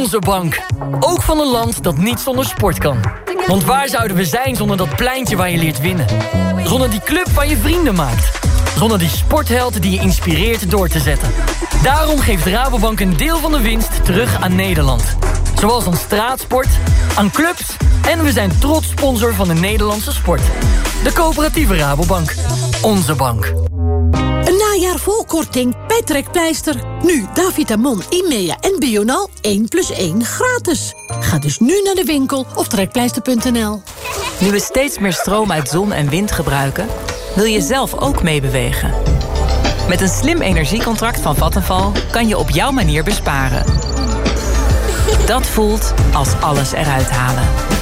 Onze bank. Ook van een land dat niet zonder sport kan. Want waar zouden we zijn zonder dat pleintje waar je leert winnen? Zonder die club waar je vrienden maakt? Zonder die sportheld die je inspireert door te zetten? Daarom geeft Rabobank een deel van de winst terug aan Nederland. Zoals aan straatsport, aan clubs en we zijn trots sponsor van de Nederlandse sport. De coöperatieve Rabobank. Onze bank. Een najaar vol korting bij Trekpleister. Nu Davitamon, Imea en Bional 1+1 gratis. Ga dus nu naar de winkel of trekpleister.nl. Nu we steeds meer stroom uit zon en wind gebruiken, wil je zelf ook meebewegen. Met een slim energiecontract van Vattenfall kan je op jouw manier besparen. Dat voelt als alles eruit halen.